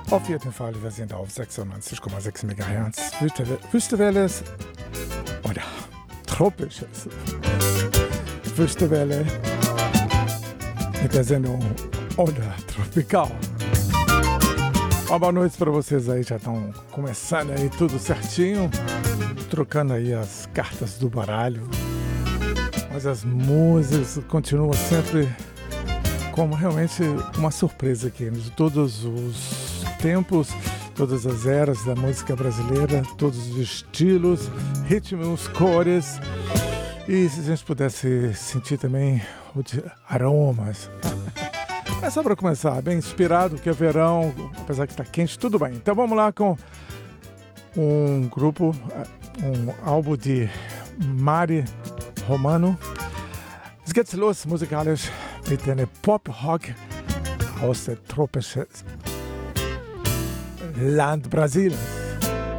Auf jeden Fall, wir sind auf 96,6 MHz. Wüstewelle oder tropisches Wüstewelle mit der Sendung Onda Tropical. Uma boa noite para vocês aí, já estão começando aí tudo certinho, trocando aí as cartas do baralho. Mas as músicas continuam sempre como realmente uma surpresa aqui, de todos os tempos, todas as eras da música brasileira, todos os estilos, ritmos, cores. E se a gente pudesse sentir também os aromas. É só para começar, bem inspirado, que é verão, apesar que está quente, tudo bem. Então vamos lá com um grupo, um álbum de Mari Romano. Es geht los musikalisch mit einer Pop-Rock aus der tropischen Land Brasiliens.